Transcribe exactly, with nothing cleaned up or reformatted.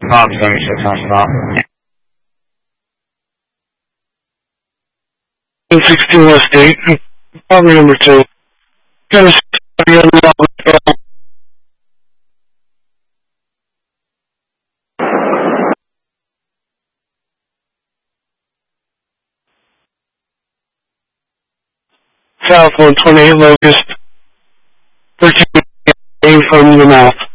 Bob seventy-six on stop. sixteen West eight, probably number two. Got a study on the South one twenty-eight Locust, thirteen from the mouth.